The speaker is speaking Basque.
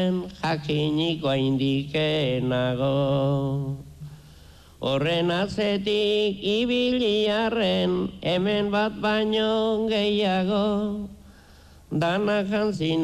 zen jakiniko indikenago. Horren atzetik ibiliarren hemen bat baino gehiago, danak jantzi